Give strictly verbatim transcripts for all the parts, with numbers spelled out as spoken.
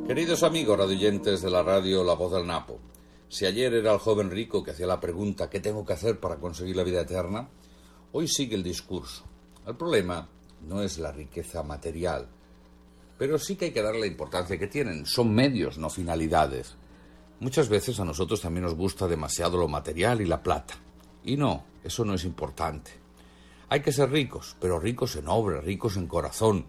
Queridos amigos radioyentes de la radio La Voz del Napo, si ayer era el joven rico que hacía la pregunta ¿qué tengo que hacer para conseguir la vida eterna?, hoy sigue el discurso. El problema no es la riqueza material, pero sí que hay que darle la importancia que tienen. Son medios, no finalidades. Muchas veces a nosotros también nos gusta demasiado lo material y la plata. Y no, eso no es importante. Hay que ser ricos, pero ricos en obra, ricos en corazón.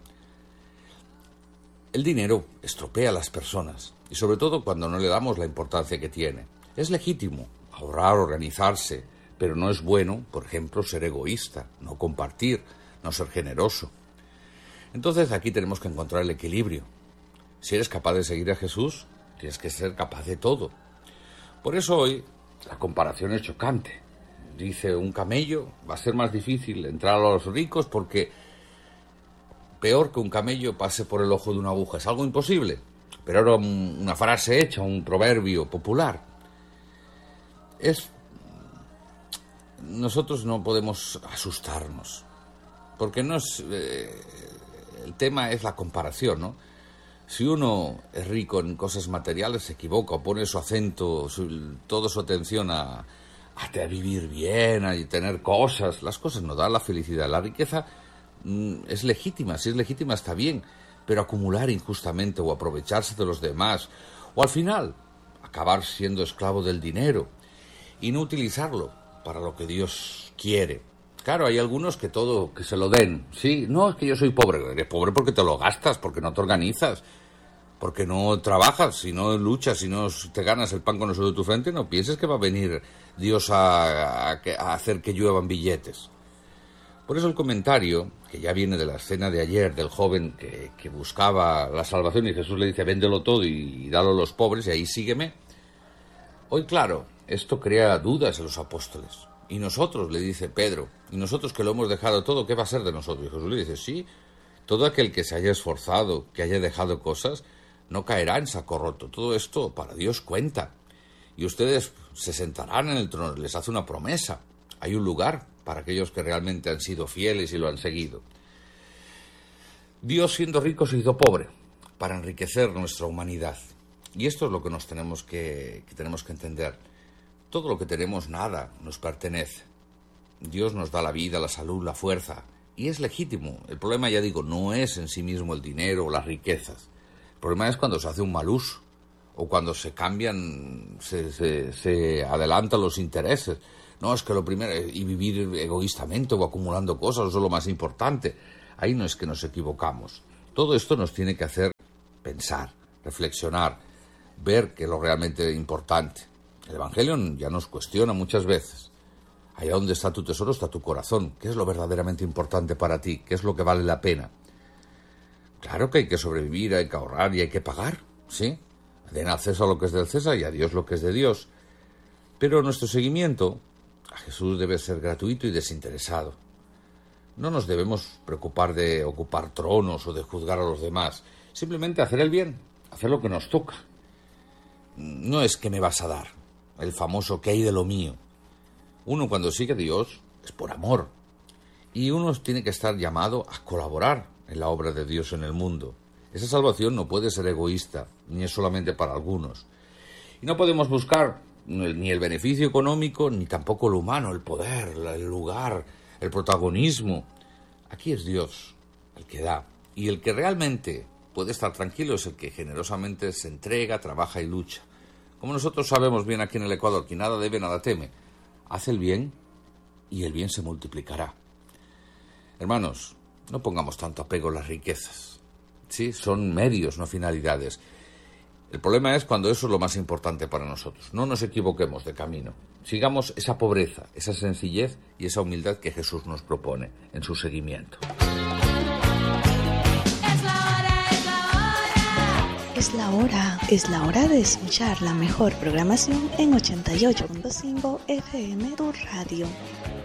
El dinero estropea a las personas, y sobre todo cuando no le damos la importancia que tiene. Es legítimo ahorrar, organizarse, pero no es bueno, por ejemplo, ser egoísta, no compartir, no ser generoso. Entonces aquí tenemos que encontrar el equilibrio. Si eres capaz de seguir a Jesús, tienes que ser capaz de todo. Por eso hoy la comparación es chocante. Dice un camello, va a ser más difícil entrar a los ricos porque peor que un camello pase por el ojo de una aguja. Es algo imposible. Pero era un, una frase hecha, un proverbio popular. Es... Nosotros no podemos asustarnos. Porque no es... Eh, el tema es la comparación, ¿no? Si uno es rico en cosas materiales, se equivoca o pone su acento, su, toda su atención a, a, a vivir bien, a tener cosas. Las cosas no dan la felicidad. La riqueza mm, es legítima, si es legítima está bien, pero acumular injustamente o aprovecharse de los demás, o al final acabar siendo esclavo del dinero y no utilizarlo para lo que Dios quiere. Claro, hay algunos que todo, que se lo den. Sí, no, es que yo soy pobre. Eres pobre porque te lo gastas, porque no te organizas, porque no trabajas, si no luchas, si no te ganas el pan con el sudor de tu frente, no pienses que va a venir Dios a, a, a hacer que lluevan billetes. Por eso el comentario, que ya viene de la escena de ayer, del joven que, que buscaba la salvación y Jesús le dice, véndelo todo y, y dalo a los pobres y ahí sígueme. Hoy, claro, esto crea dudas en los apóstoles. Y nosotros, le dice Pedro, y nosotros que lo hemos dejado todo, ¿qué va a ser de nosotros? Y Jesús le dice, sí, todo aquel que se haya esforzado, que haya dejado cosas, no caerá en saco roto. Todo esto para Dios cuenta. Y ustedes se sentarán en el trono, les hace una promesa. Hay un lugar para aquellos que realmente han sido fieles y lo han seguido. Dios, siendo rico, se hizo pobre para enriquecer nuestra humanidad. Y esto es lo que nos tenemos que, que tenemos que entender. Todo lo que tenemos, nada, nos pertenece. Dios nos da la vida, la salud, la fuerza, y es legítimo. El problema, ya digo, no es en sí mismo el dinero o las riquezas. El problema es cuando se hace un mal uso, o cuando se cambian, se, se, se adelantan los intereses. No, es que lo primero, y vivir egoístamente o acumulando cosas, eso es lo más importante. Ahí no es que nos equivocamos. Todo esto nos tiene que hacer pensar, reflexionar, ver qué es lo realmente importante. El Evangelio ya nos cuestiona muchas veces. Allá donde está tu tesoro está tu corazón. ¿Qué es lo verdaderamente importante para ti? ¿Qué es lo que vale la pena? Claro que hay que sobrevivir, hay que ahorrar y hay que pagar, ¿sí? Den al César lo que es del César y a Dios lo que es de Dios. Pero nuestro seguimiento a Jesús debe ser gratuito y desinteresado. No nos debemos preocupar de ocupar tronos o de juzgar a los demás. Simplemente hacer el bien, hacer lo que nos toca. No es que me vas a dar. El famoso ¿qué hay de lo mío? Uno cuando sigue a Dios es por amor. Y uno tiene que estar llamado a colaborar en la obra de Dios en el mundo. Esa salvación no puede ser egoísta, ni es solamente para algunos. Y no podemos buscar ni el beneficio económico, ni tampoco lo humano, el poder, el lugar, el protagonismo. Aquí es Dios el que da. Y el que realmente puede estar tranquilo es el que generosamente se entrega, trabaja y lucha. Como nosotros sabemos bien aquí en el Ecuador, que nada debe, nada teme. Haz el bien y el bien se multiplicará. Hermanos, no pongamos tanto apego a las riquezas. Sí, son medios, no finalidades. El problema es cuando eso es lo más importante para nosotros. No nos equivoquemos de camino. Sigamos esa pobreza, esa sencillez y esa humildad que Jesús nos propone en su seguimiento. Es la hora, es la hora de escuchar la mejor programación en ochenta y ocho punto cinco F M, tu radio.